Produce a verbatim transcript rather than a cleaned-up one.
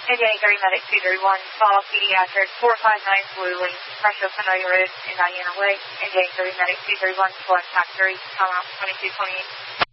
Indiana thirty Medic two three one, call pediatric four five nine Blue Link, Pressure Familiar Road, Indiana Way. Indiana thirty Medic two three one, select Pack three, come out twenty-two twenty-eight.